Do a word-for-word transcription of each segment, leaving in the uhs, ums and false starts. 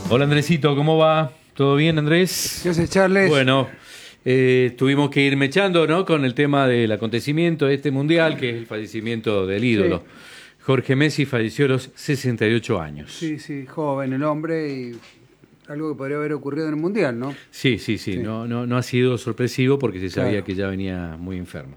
Hola Andresito, ¿cómo va? ¿Todo bien, Andrés? ¿Qué haces, Charles? Bueno, eh, tuvimos que ir mechando, ¿no? Con el tema del acontecimiento de este mundial, que es el fallecimiento del ídolo. Sí. Jorge Messi falleció a los sesenta y ocho años. Sí, sí, joven el hombre y algo que podría haber ocurrido en el Mundial, ¿no? Sí, sí, sí, Sí. No, no, no ha sido sorpresivo porque se sabía Claro. que ya venía muy enfermo.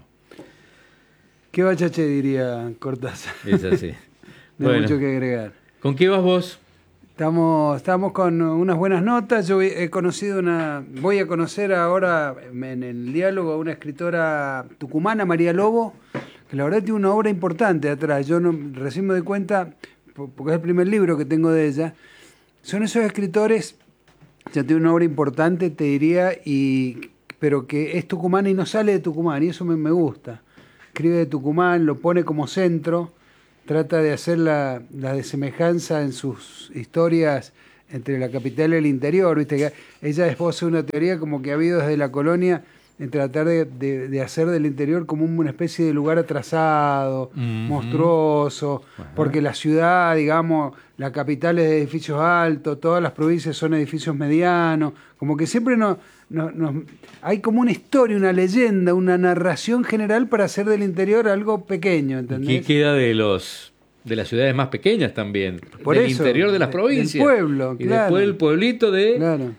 Qué bachache, diría Cortázar. Es así. No hay Bueno, mucho que agregar. ¿con qué vas vos? Estamos, estamos con unas buenas notas. Yo he conocido una, voy a conocer ahora en el diálogo a una escritora tucumana, María Lobo, que la verdad tiene una obra importante atrás. Yo no, recién me doy cuenta, porque es el primer libro que tengo de ella. Son esos escritores, ya tiene una obra importante, te diría, y, pero que es tucumana y no sale de Tucumán, y eso me, me gusta. Escribe de Tucumán, lo pone como centro. Trata de hacer la, la desemejanza en sus historias entre la capital y el interior. ¿Viste? Que ella esposa una teoría como que ha habido desde la colonia en tratar de, de, de hacer del interior como una especie de lugar atrasado, Mm-hmm. monstruoso, Ajá. porque la ciudad, digamos, la capital es de edificios altos, todas las provincias son edificios medianos, como que siempre no, no, no, hay como una historia, una leyenda, una narración general para hacer del interior algo pequeño, ¿Y ¿entendés? qué queda de los de las ciudades más pequeñas también? Por del eso, interior de las de- provincias. del pueblo, y claro. después el pueblito de Claro.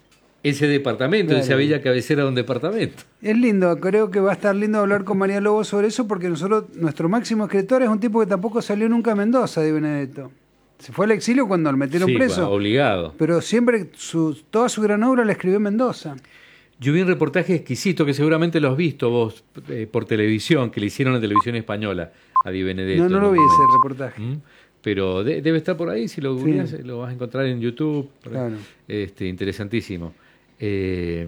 ese departamento, Claro. esa villa cabecera de un departamento. Es lindo, creo que va a estar lindo hablar con María Lobo sobre eso porque nosotros, nuestro máximo escritor es un tipo que tampoco salió nunca a Mendoza, Di Benedetto. Se fue al exilio cuando lo metieron Sí, preso, obligado. pero siempre su, toda su gran obra la escribió en Mendoza. Yo vi un reportaje exquisito que seguramente lo has visto vos eh, por televisión, que le hicieron en televisión española a Di Benedetto. No, no en lo un vi ese momento. reportaje. ¿Mm? Pero de- debe estar por ahí, si lo googleás, Sí. lo vas a encontrar en YouTube. Claro. Este, interesantísimo. Eh,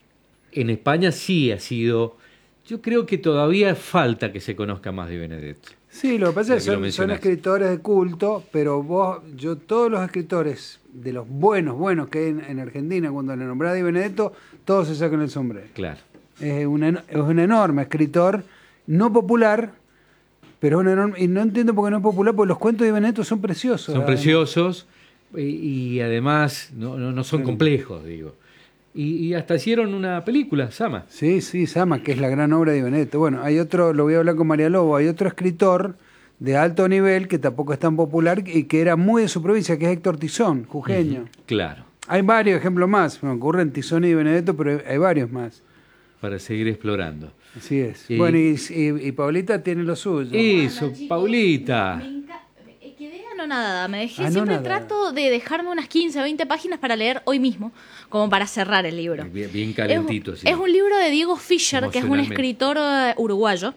en España sí ha sido... Yo creo que todavía falta que se conozca más Di Benedetto. Sí, lo que pasa Ya es que que lo son, son mencionaste. escritores de culto, pero vos, yo, todos los escritores de los buenos, buenos que hay en, en Argentina, cuando le nombrás a Di Benedetto, todos se sacan el sombrero. Claro. Es un, eno- es un enorme escritor, no popular, pero un enorme, y no entiendo por qué no es popular, porque los cuentos de Benedetto son preciosos. Son además. preciosos y, y además no, no, no son Claro. complejos, digo. Y, y hasta hicieron una película, Sama. Sí, sí, Sama, que es la gran obra de Benedetto. Bueno, hay otro, lo voy a hablar con María Lobo, hay otro escritor de alto nivel que tampoco es tan popular y que era muy de su provincia, que es Héctor Tizón, jujeño. Ujú, claro, Hay varios ejemplos más, me ocurren Tizón y Benedetto, pero hay varios más. para seguir explorando. Así es. Y- Bueno, y, y- y Paulita tiene lo suyo. Eso, Bueno, chicos, Paulita. me enca- eh, Quedé anonadada. Me dejé, Anonadada. siempre trato de dejarme unas quince o veinte páginas para leer hoy mismo, como para cerrar el libro. Bien, bien Es, calentito. un- sí. es un libro de Diego Fischer, que es un Emocionalmente. escritor eh, uruguayo.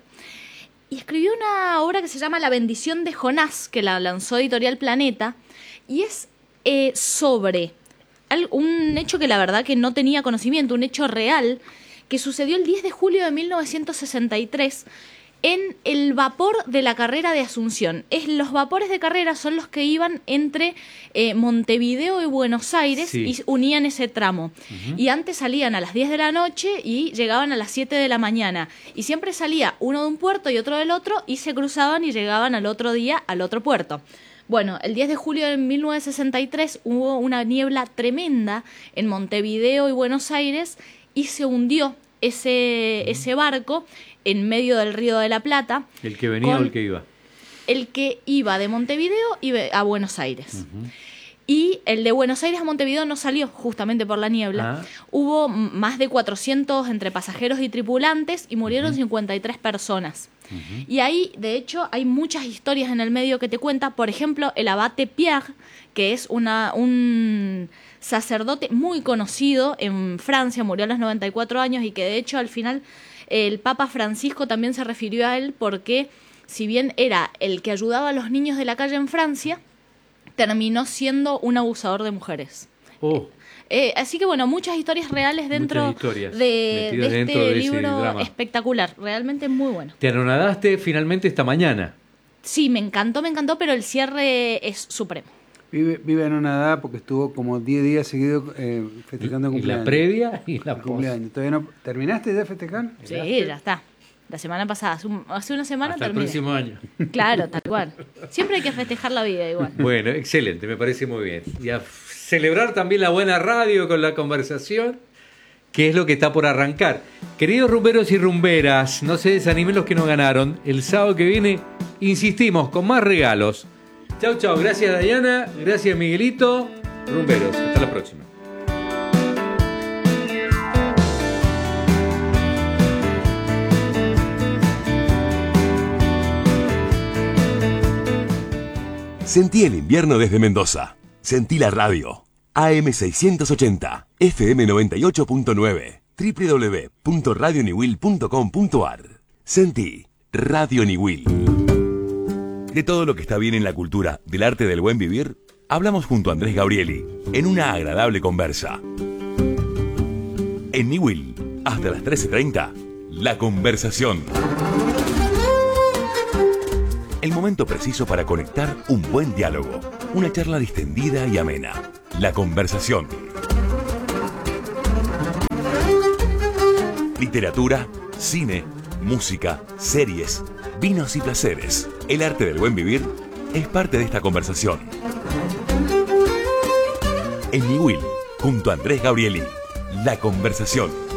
Y escribió una obra que se llama La bendición de Jonás, que la lanzó Editorial Planeta. Y es eh, sobre al- un hecho que la verdad que no tenía conocimiento, un hecho real, que sucedió el diez de julio de mil novecientos sesenta y tres en el vapor de la carrera de Asunción. Es, los vapores de carrera son los que iban entre eh, Montevideo y Buenos Aires Sí. y unían ese tramo. Y antes salían a las diez de la noche y llegaban a las siete de la mañana. Y siempre salía uno de un puerto y otro del otro y se cruzaban y llegaban al otro día al otro puerto. Bueno, el diez de julio de mil novecientos sesenta y tres hubo una niebla tremenda en Montevideo y Buenos Aires y se hundió ese, ese barco en medio del Río de la Plata. ¿El que venía con o el que iba? el que iba de Montevideo y ve- a Buenos Aires. Y el de Buenos Aires a Montevideo no salió justamente por la niebla. Ah. Hubo m- más de cuatrocientos entre pasajeros y tripulantes y murieron cincuenta y tres personas. Y ahí, de hecho, hay muchas historias en el medio que te cuenta. Por ejemplo, el abate Pierre, que es una, un sacerdote muy conocido en Francia, murió a los noventa y cuatro años y que de hecho al final el Papa Francisco también se refirió a él porque si bien era el que ayudaba a los niños de la calle en Francia, terminó siendo un abusador de mujeres. Oh, Eh, así que bueno, muchas historias reales dentro Muchas historias de, metidas de dentro este de ese libro drama. espectacular, realmente muy bueno. te anonadaste finalmente esta mañana. Sí, me encantó, me encantó, pero el cierre es supremo. Vive, vive en una edad porque estuvo como diez días seguidos eh, festejando Y cumpleaños. la previa y la El post. cumpleaños. ¿Todavía no terminaste de festejar? Sí, ya está. La semana pasada, hace, un- hace una semana Hasta el terminé. próximo año. Claro, tal cual. Siempre hay que festejar la vida igual. Bueno, excelente, me parece muy bien. Y a celebrar también la buena radio con la conversación, que es lo que está por arrancar. Queridos rumberos y rumberas, no se desanimen los que no ganaron. El sábado que viene, insistimos, con más regalos. Chau, chau. Gracias, Dayana. Gracias, Miguelito. Rumberos, hasta la próxima. Sentí el invierno desde Mendoza. Sentí la radio. A M seiscientos ochenta, F M noventa y ocho punto nueve, doble u doble u doble u punto radio niwil punto com punto a r. Sentí Radio Niwil. De todo lo que está bien en la cultura del arte del buen vivir, hablamos junto a Andrés Gabrieli en una agradable conversa. En Niwil, hasta las trece treinta, La Conversación. El momento preciso para conectar un buen diálogo, una charla distendida y amena. La Conversación. Literatura, cine, música, series, vinos y placeres. El arte del buen vivir es parte de esta conversación. En Niwil, junto a Andrés Gabrieli, La Conversación.